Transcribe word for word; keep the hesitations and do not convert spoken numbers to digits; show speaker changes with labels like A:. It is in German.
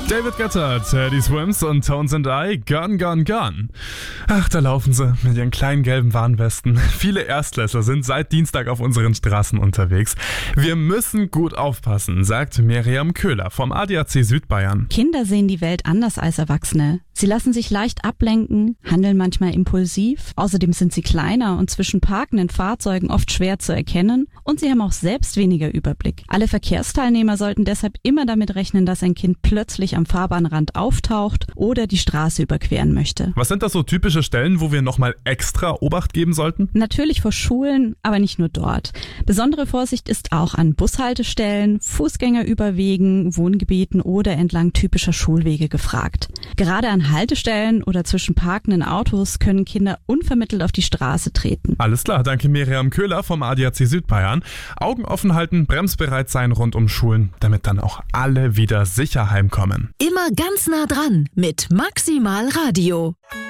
A: David Guetta, Teddy Swims und Tones and I, Gone, Gone, Gone. Ach, da laufen sie mit ihren kleinen gelben Warnwesten. Viele Erstklässler sind seit Dienstag auf unseren Straßen unterwegs. Wir müssen gut aufpassen, sagt Miriam Köhler vom A D A C Südbayern.
B: Kinder sehen die Welt anders als Erwachsene. Sie lassen sich leicht ablenken, handeln manchmal impulsiv. Außerdem sind sie kleiner und zwischen parkenden Fahrzeugen oft schwer zu erkennen. Und sie haben auch selbst weniger Überblick. Alle Verkehrsteilnehmer sollten deshalb immer damit rechnen, dass ein Kind plötzlich am Fahrbahnrand auftaucht oder die Straße überqueren möchte.
A: Was sind das so typische Stellen, wo wir nochmal extra Obacht geben sollten?
B: Natürlich vor Schulen, aber nicht nur dort. Besondere Vorsicht ist auch an Bushaltestellen, Fußgängerüberwegen, Wohngebieten oder entlang typischer Schulwege gefragt. Gerade an Haltestellen oder zwischen parkenden Autos können Kinder unvermittelt auf die Straße treten.
A: Alles klar, danke Miriam Köhler vom A D A C Südbayern. Augen offen halten, bremsbereit sein rund um Schulen, damit dann auch alle wieder sicher heimkommen.
C: Immer ganz nah dran mit Maximal Radio.